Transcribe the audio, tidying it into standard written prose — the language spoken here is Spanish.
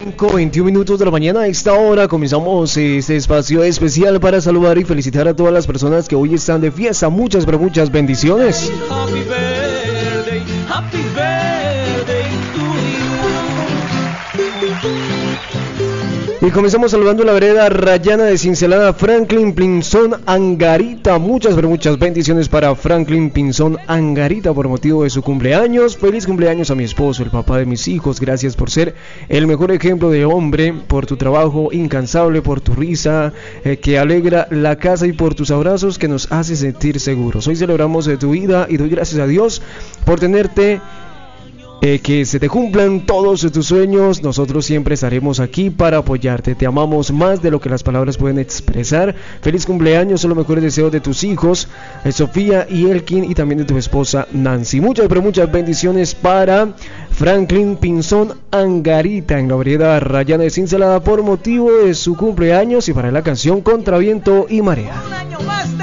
5:21 minutos de la mañana. A esta hora comenzamos este espacio especial para saludar y felicitar a todas las personas que hoy están de fiesta. Muchas, pero muchas bendiciones. Happy birthday to Y comenzamos saludando la vereda Rayana de Cincelada, Franklin Pinzón Angarita. Muchas, pero muchas bendiciones para Franklin Pinzón Angarita por motivo de su cumpleaños. Feliz cumpleaños a mi esposo, el papá de mis hijos. Gracias por ser el mejor ejemplo de hombre, por tu trabajo incansable, por tu risa que alegra la casa y por tus abrazos que nos hace sentir seguros. Hoy celebramos tu vida y doy gracias a Dios por tenerte. Que se te cumplan todos tus sueños. Nosotros siempre estaremos aquí para apoyarte. Te amamos más de lo que las palabras pueden expresar. Feliz cumpleaños, son los mejores deseos de tus hijos Sofía y Elkin, y también de tu esposa Nancy. Muchas, pero muchas bendiciones para Franklin Pinzón Angarita en la vereda Rayana de Cincelada por motivo de su cumpleaños, y para la canción Contra Viento y Marea.